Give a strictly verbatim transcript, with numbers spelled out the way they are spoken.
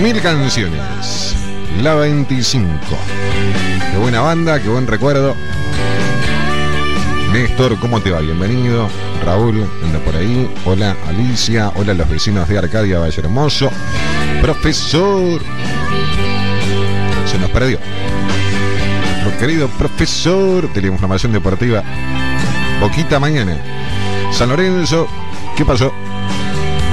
Mil canciones. La veinticinco. Qué buena banda, qué buen recuerdo. Néstor, ¿cómo te va? Bienvenido. Raúl, anda por ahí. Hola, Alicia. Hola, los vecinos de Arcadia, Valle Hermoso. Profesor. Se nos perdió. Nuestro querido profesor de la información deportiva. Boquita mañana. San Lorenzo. ¿Qué pasó?